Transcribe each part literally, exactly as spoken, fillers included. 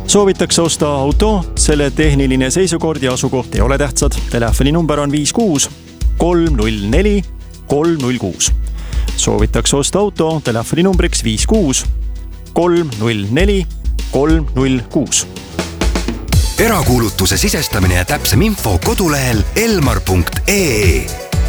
Soovitakse osta auto, selle tehniline seisukord ja asukoht ei ole tähtsad. Telefoni number on viis kuus kolm null neli kolm null kuus. Soovitakse osta auto, telefoni numbriks viis kuus kolm null neli kolm null kuus. Erakuulutuse sisestamine ja täpsem info kodulehel elmar punkt ee.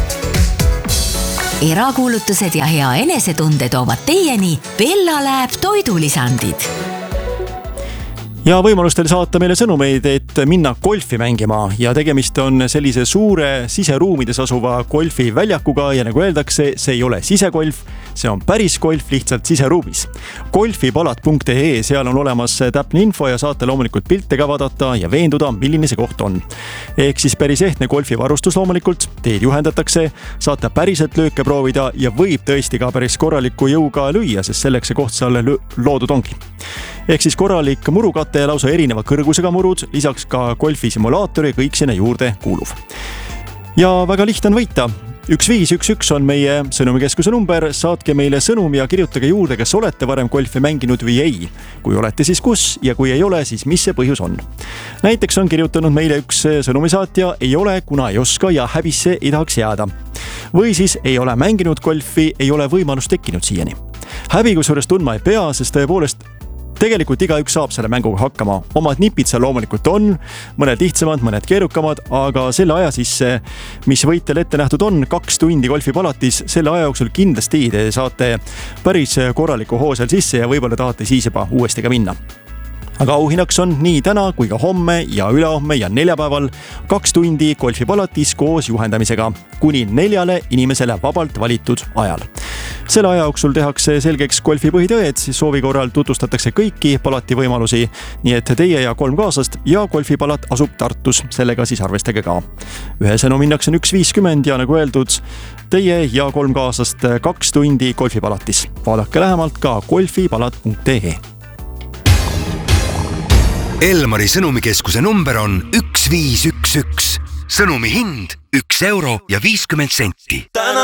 Erakuulutused ja hea enesetunde toovad teieni Bella Lab toidulisandid. Ja võimalus teil saata meile sõnumeid, et minna golfi mängima ja tegemist on sellise suure siseruumides asuva golfi väljakuga ja nagu öeldakse, see ei ole sisegolf, see on päris golf lihtsalt siseruumis. golfipalat punkt ee, seal on olemas täpne info ja saate loomulikult pilte ka vaadata ja veenduda, milline see koht on. Ehk siis päris ehtne golfivarustus loomulikult, teid juhendatakse, saate päriselt lööke proovida ja võib tõesti ka päris korraliku jõuga lüüa, sest selleks see koht seal loodud ongi. Ehk siis korralik murukate ja lausa erineva kõrgusega murud, lisaks ka golfisimulaator ja kõik sinna juurde kuuluv. Ja väga lihtne on võita. üks viis üks üks on meie sõnumikeskuse number, saatke meile sõnum ja kirjutage juurde, kas olete varem golfi mänginud või ei. Kui olete, siis kus ja kui ei ole, siis mis see põhjus on. Näiteks on kirjutanud meile üks sõnumisaatja, ei ole, kuna ei oska ja häbisse ei tahaks jääda. Või siis ei ole mänginud golfi, ei ole võimalust tekkinud siiani. Häbi kusjuures tundma ei pea, sest tõepoolest tegelikult igaüks saab selle mänguga hakkama. Omad nipid seal loomulikult on, mõned lihtsamad, mõned keerukamad, aga selle aja sisse, mis võitel ette nähtud on, kaks tundi golfipalatis, selle aja jooksul kindlasti te saate päris korraliku hoo seal sisse ja võib-olla tahate siis juba uuesti ka minna. Aga auhinnaks on nii täna kui ka homme ja ülehomme ja neljapäeval kaks tundi golfipalatis koos juhendamisega kuni neljale inimesele vabalt valitud ajal. Selle aja jooksul tehakse selgeks golfi põhitõed, siis soovi korral tutvustatakse kõiki palati võimalusi, nii et teie ja kolm kaaslast ja golfipalat asub Tartus, sellega siis arvestage ka. Ühe sõnum hinnaks on üks viiskümmend ja nagu öeldud, teie ja kolm kaaslast kaks tundi golfipalatis. Vaadake lähemalt ka golfipalat punkt ee. Elmari sõnumikeskuse number on üks viis üks üks. Sõnumi hind üks euro ja viiskümmend senti.